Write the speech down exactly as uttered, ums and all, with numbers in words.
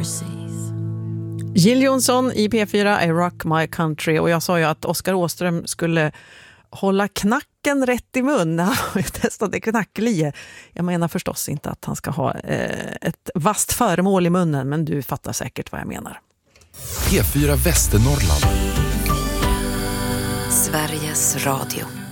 overseas. Jill Johnson i P fyra, I Rock My Country. Och jag sa ju att Oskar Åström skulle hålla knacken rätt i mun. Han har ju testat det knacklie. Jag menar förstås inte att han ska ha eh, ett vasst föremål i munnen, men du fattar säkert vad jag menar. P fyra Västernorrland. Sveriges Radio.